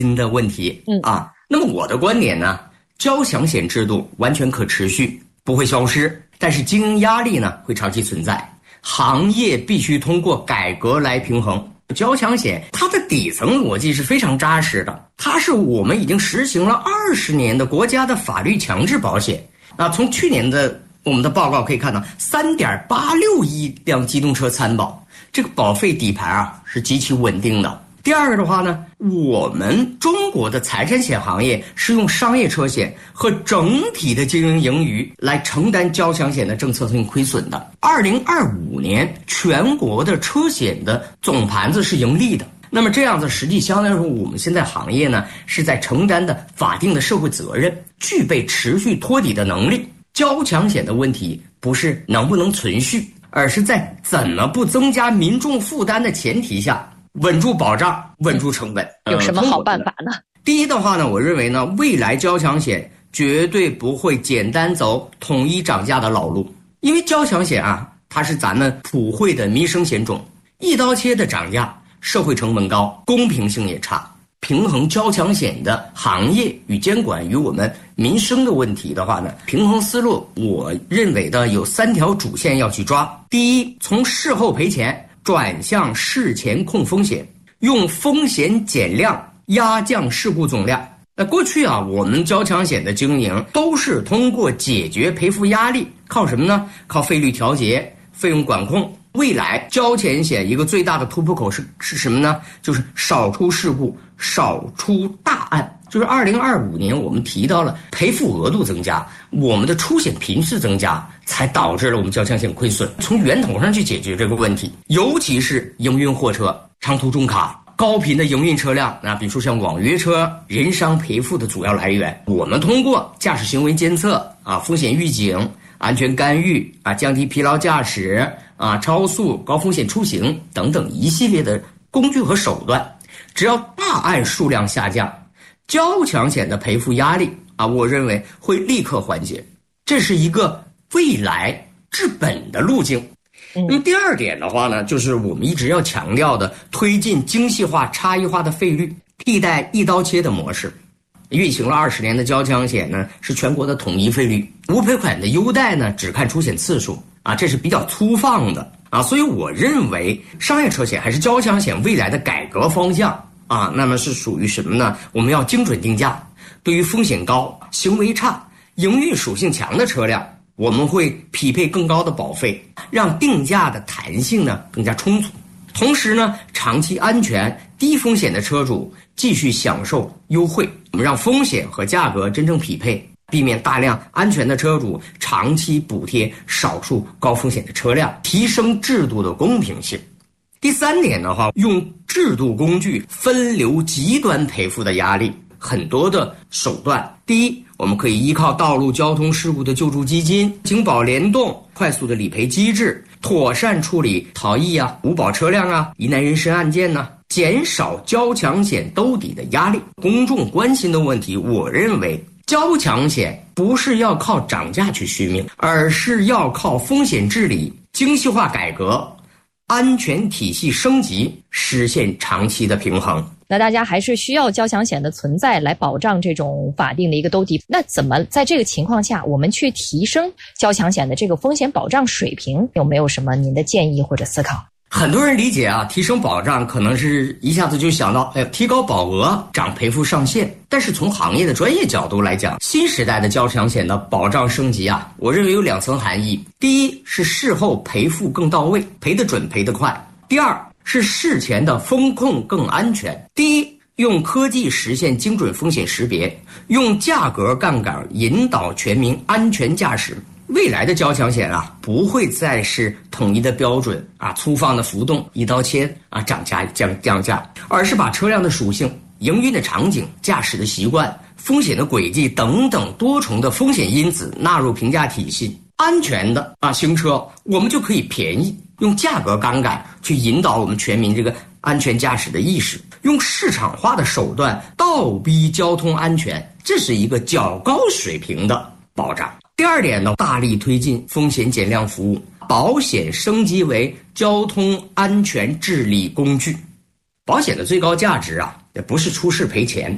的问题那么我的观点呢，交强险制度完全可持续，不会消失，但是经营压力呢会长期存在，行业必须通过改革来平衡。交强险它的底层逻辑是非常扎实的，它是我们已经实行了20年的国家的法律强制保险。从去年的我们的报告可以看到，3.86亿辆机动车参保，这个保费底盘是极其稳定的。第二个的话呢，我们中国的财产险行业是用商业车险和整体的经营盈余来承担交强险的政策性亏损的。2025年全国的车险的总盘子是盈利的。那么这样子实际相当于我们现在行业呢是在承担的法定的社会责任，具备持续托底的能力。交强险的问题不是能不能存续，而是在怎么不增加民众负担的前提下稳住保障，稳住成本。 有什么好办法呢？ 第一的话呢，我认为呢，未来交强险绝对不会简单走统一涨价的老路，因为交强险它是咱们普惠的民生险种，一刀切的涨价，社会成本高，公平性也差。平衡交强险的行业与监管与我们民生的问题的话呢，平衡思路我认为的有3条主线要去抓。第一，从事后赔钱转向事前控风险，用风险减量压降事故总量。过去我们交强险的经营都是通过解决赔付压力，靠什么呢？靠费率调节、费用管控。未来交强险一个最大的突破口是什么呢？就是少出事故，少出大案。就是2025年我们提到了赔付额度增加，我们的出险频次增加，才导致了我们交强险亏损。从源头上去解决这个问题，尤其是营运货车、长途重卡、高频的营运车辆，比如说像网约车，人伤赔付的主要来源，我们通过驾驶行为监测风险预警、安全干预降低疲劳驾驶超速、高风险出行等等一系列的工具和手段，只要大案数量下降，交强险的赔付压力我认为会立刻缓解，这是一个未来治本的路径。那么第二点的话呢，就是我们一直要强调的，推进精细化、差异化的费率，替代一刀切的模式。运行了20年的交强险呢，是全国的统一费率，无赔款的优待呢，只看出险次数这是比较粗放的所以我认为商业车险还是交强险未来的改革方向那么是属于什么呢？我们要精准定价，对于风险高、行为差、营运属性强的车辆，我们会匹配更高的保费，让定价的弹性呢更加充足。同时呢，长期安全、低风险的车主继续享受优惠，我们让风险和价格真正匹配，避免大量安全的车主长期补贴少数高风险的车辆，提升制度的公平性。第三点的话，用制度工具分流极端赔付的压力，很多的手段。第一，我们可以依靠道路交通事故的救助基金、警保联动、快速的理赔机制，妥善处理逃逸无保车辆疑难人身案件减少交强险兜底的压力。公众关心的问题，我认为交强险不是要靠涨价去续命，而是要靠风险治理、精细化改革、安全体系升级，实现长期的平衡。 那大家还是需要交强险的存在来保障这种法定的一个兜底。那怎么在这个情况下我们去提升交强险的这个风险保障水平，有没有什么您的建议或者思考？ 很多人理解提升保障可能是一下子就想到提高保额、涨赔付上限。但是从行业的专业角度来讲，新时代的交强险的保障升级我认为有2层含义。第一是事后赔付更到位，赔得准赔得快。第二是事前的风控更安全。第一，用科技实现精准风险识别，用价格杠杆引导全民安全驾驶。未来的交强险不会再是统一的标准粗放的浮动、一刀切涨价降价，而是把车辆的属性、营运的场景、驾驶的习惯、风险的轨迹等等多重的风险因子纳入评价体系。安全的行车我们就可以便宜，用价格杠杆去引导我们全民这个安全驾驶的意识，用市场化的手段倒逼交通安全，这是一个较高水平的保障。第二点呢，大力推进风险减量服务，保险升级为交通安全治理工具。保险的最高价值也不是出事赔钱，